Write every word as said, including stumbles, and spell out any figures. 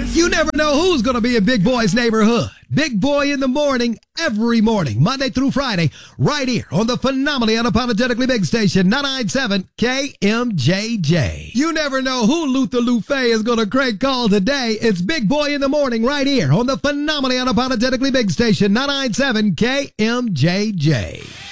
You never know who's going to be in Big Boy's neighborhood. Big Boy in the morning, every morning, Monday through Friday, right here on the phenomenally unapologetically big station, nine ninety-seven K M J J. You never know who Luther Luffey is going to crank call today. It's Big Boy in the morning, right here on the phenomenally unapologetically big station, nine ninety-seven K M J J.